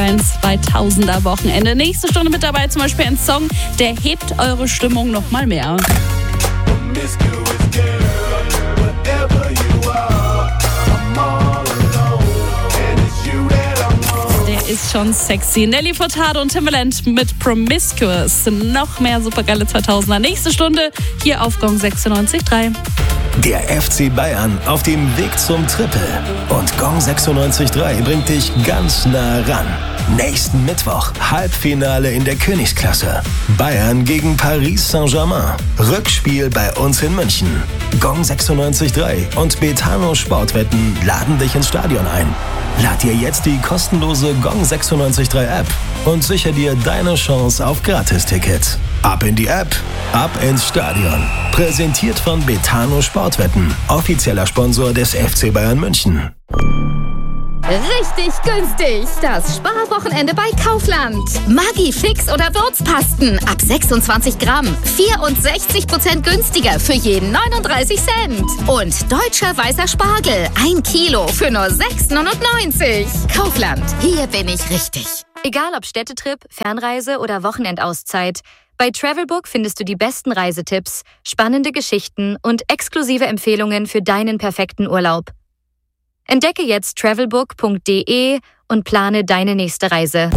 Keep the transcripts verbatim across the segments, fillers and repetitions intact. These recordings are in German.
aktuellen zweitausender Wochenende. Nächste Stunde mit dabei zum Beispiel ein Song, der hebt eure Stimmung noch mal mehr. Ist schon sexy. Nelly Furtado und Timbaland mit Promiscuous. Noch mehr supergeile zweitausender. Nächste Stunde hier auf Gong sechsundneunzig Komma drei. Der F C Bayern auf dem Weg zum Triple. Und Gong sechsundneunzig Komma drei bringt dich ganz nah ran. Nächsten Mittwoch Halbfinale in der Königsklasse. Bayern gegen Paris Saint-Germain. Rückspiel bei uns in München. Gong sechsundneunzig Komma drei und Betano Sportwetten laden dich ins Stadion ein. Lad dir jetzt die kostenlose Gong sechsundneunzig Komma drei App und sicher dir deine Chance auf Gratistickets. Ab in die App, ab ins Stadion. Präsentiert von Betano Sportwetten, offizieller Sponsor des F C Bayern München. Richtig günstig. Das Sparwochenende bei Kaufland. Maggi Fix oder Würzpasten ab sechsundzwanzig Gramm. vierundsechzig Prozent günstiger für jeden neununddreißig Cent. Und deutscher weißer Spargel. Ein Kilo für nur sechs neunundneunzig. Kaufland. Hier bin ich richtig. Egal ob Städtetrip, Fernreise oder Wochenendauszeit. Bei Travelbook findest du die besten Reisetipps, spannende Geschichten und exklusive Empfehlungen für deinen perfekten Urlaub. Entdecke jetzt travelbook punkt de und plane deine nächste Reise.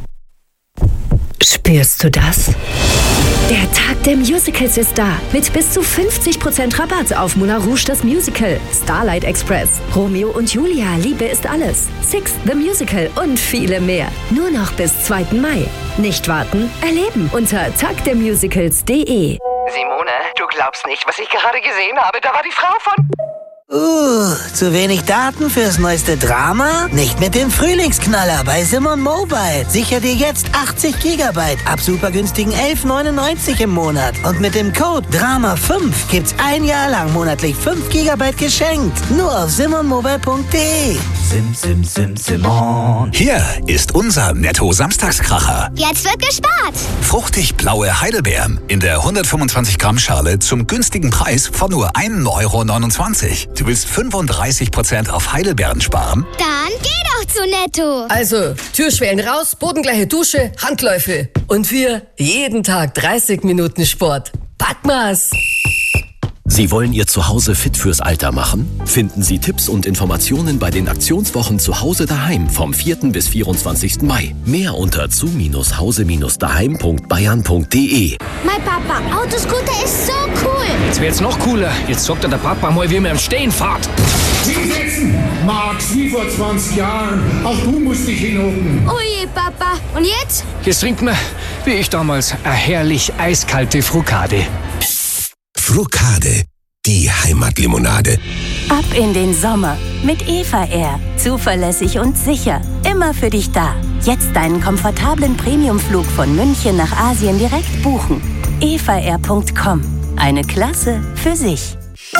Spürst du das? Der Tag der Musicals ist da. Mit bis zu fünfzig Prozent Rabatt auf Moulin Rouge das Musical, Starlight Express, Romeo und Julia, Liebe ist alles, Six the Musical und viele mehr. Nur noch bis zweiten Mai. Nicht warten, erleben unter tag der musicals punkt de. Simone, du glaubst nicht, was ich gerade gesehen habe. Da war die Frau von... Uh, zu wenig Daten fürs neueste Drama? Nicht mit dem Frühlingsknaller bei Simon Mobile. Sicher dir jetzt achtzig Gigabyte ab super günstigen elf neunundneunzig im Monat. Und mit dem Code Drama fünf gibt's ein Jahr lang monatlich fünf Gigabyte geschenkt. Nur auf simon mobile punkt de. Sim, sim, sim, Simon. Hier ist unser Netto-Samstagskracher. Jetzt wird gespart. Fruchtig blaue Heidelbeeren in der hundertfünfundzwanzig Gramm Schale zum günstigen Preis von nur ein Euro neunundzwanzig. Du willst fünfunddreißig Prozent auf Heidelbeeren sparen? Dann geh doch zu Netto. Also, Türschwellen raus, bodengleiche Dusche, Handläufe. Und wir jeden Tag dreißig Minuten Sport. Packmas! Sie wollen Ihr Zuhause fit fürs Alter machen? Finden Sie Tipps und Informationen bei den Aktionswochen Zuhause daheim vom vierten bis vierundzwanzigsten Mai. Mehr unter zu hause daheim punkt bayern punkt de. Mein Papa, Autoscooter ist so cool. Jetzt wird's noch cooler. Jetzt sagt der Papa mal, wie man im Stehen fährt. Hinsetzen, Max, wie vor zwanzig Jahren. Auch du musst dich hinhocken. Oh je, Papa. Und jetzt? Jetzt trinkt man, wie ich damals, eine herrlich eiskalte Frukade. Frukade, die Heimatlimonade. Ab in den Sommer mit Eva Air. Zuverlässig und sicher. Immer für dich da. Jetzt deinen komfortablen Premiumflug von München nach Asien direkt buchen. eva air punkt com. Eine Klasse für sich.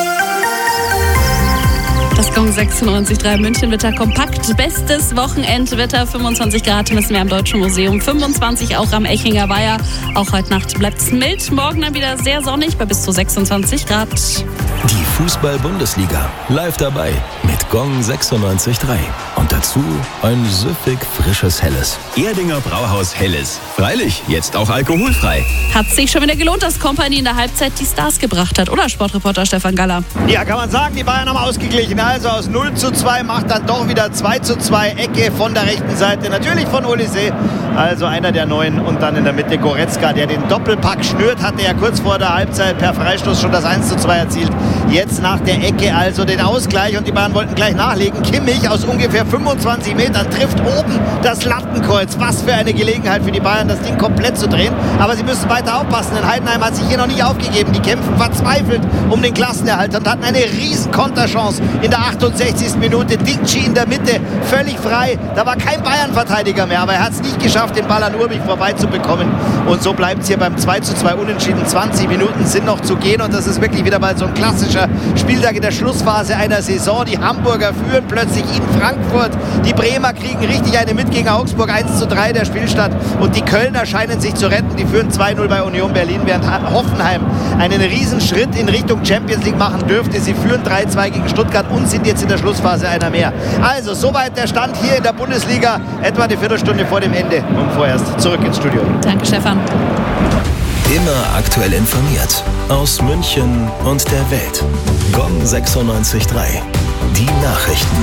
Das Gong sechsundneunzig Komma drei Münchenwetter kompakt. Bestes Wochenendwetter, fünfundzwanzig Grad messen wir am Deutschen Museum, fünfundzwanzig auch am Echinger Weiher. Auch heute Nacht bleibt es mild, morgen dann wieder sehr sonnig bei bis zu sechsundzwanzig Grad. Die Fußball-Bundesliga live dabei mit Gong sechsundneunzig Komma drei. Und dazu ein süffig frisches Helles. Erdinger Brauhaus Helles. Freilich, jetzt auch alkoholfrei. Hat sich schon wieder gelohnt, dass Kompany in der Halbzeit die Stars gebracht hat, oder Sportreporter Stefan Galler? Ja, kann man sagen, die Bayern haben ausgeglichen. Also aus null zu zwei macht dann doch wieder zwei zu zwei Ecke von der rechten Seite. Natürlich von Olise, also einer der Neuen. Und dann in der Mitte Goretzka, der den Doppelpack schnürt, hatte ja kurz vor der Halbzeit per Freistoß schon das eins zu zwei erzielt. Jetzt nach der Ecke also den Ausgleich und die Bayern wollten gleich nachlegen. Kimmich aus ungefähr fünfundzwanzig Metern trifft oben das Lattenkreuz. Was für eine Gelegenheit für die Bayern, das Ding komplett zu drehen. Aber sie müssen weiter aufpassen, denn Heidenheim hat sich hier noch nicht aufgegeben. Die kämpfen verzweifelt um den Klassenerhalt und hatten eine riesen Konterchance in der achtundsechzigsten Minute. Dingchi in der Mitte, völlig frei. Da war kein Bayern-Verteidiger mehr, aber er hat es nicht geschafft, den Ball an Urbich vorbeizubekommen. Und so bleibt es hier beim zwei zu zwei Unentschieden. zwanzig Minuten sind noch zu gehen und das ist wirklich wieder mal so ein klassischer Spieltag in der Schlussphase einer Saison. Die Hamburger führen plötzlich in Frankfurt Die Bremer kriegen richtig eine mit gegen Augsburg, eins zu drei der Spielstand. Und die Kölner scheinen sich zu retten. Die führen zwei null bei Union Berlin, während Hoffenheim einen riesen Schritt in Richtung Champions League machen dürfte. Sie führen drei zwei gegen Stuttgart und sind jetzt in der Schlussphase einer mehr. Also, soweit der Stand hier in der Bundesliga. Etwa eine Viertelstunde vor dem Ende. Und vorerst zurück ins Studio. Danke, Stefan. Immer aktuell informiert. Aus München und der Welt. Gong sechsundneunzig Komma drei. Die Nachrichten.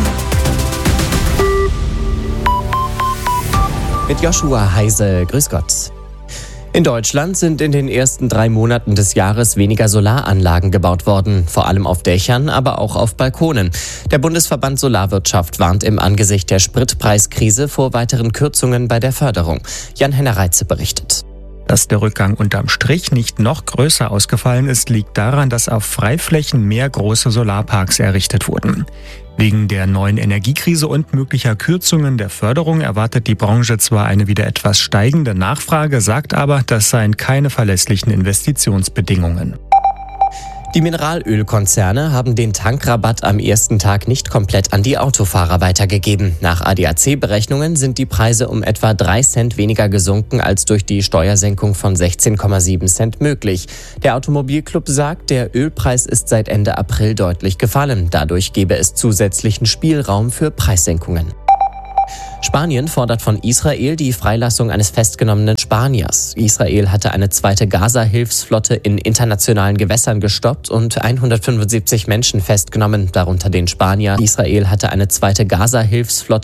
Mit Joshua Heise. Grüß Gott. In Deutschland sind in den ersten drei Monaten des Jahres weniger Solaranlagen gebaut worden. Vor allem auf Dächern, aber auch auf Balkonen. Der Bundesverband Solarwirtschaft warnt im Angesicht der Spritpreiskrise vor weiteren Kürzungen bei der Förderung. Jan-Henner Reitze berichtet. Dass der Rückgang unterm Strich nicht noch größer ausgefallen ist, liegt daran, dass auf Freiflächen mehr große Solarparks errichtet wurden. Wegen der neuen Energiekrise und möglicher Kürzungen der Förderung erwartet die Branche zwar eine wieder etwas steigende Nachfrage, sagt aber, das seien keine verlässlichen Investitionsbedingungen. Die Mineralölkonzerne haben den Tankrabatt am ersten Tag nicht komplett an die Autofahrer weitergegeben. Nach A D A C-Berechnungen sind die Preise um etwa drei Cent weniger gesunken als durch die Steuersenkung von sechzehn Komma sieben Cent möglich. Der Automobilclub sagt, der Ölpreis ist seit Ende April deutlich gefallen. Dadurch gebe es zusätzlichen Spielraum für Preissenkungen. Spanien fordert von Israel die Freilassung eines festgenommenen Spaniers. Israel hatte eine zweite Gaza-Hilfsflotte in internationalen Gewässern gestoppt und hundertfünfundsiebzig Menschen festgenommen, darunter den Spanier. Israel hatte eine zweite Gaza-Hilfsflotte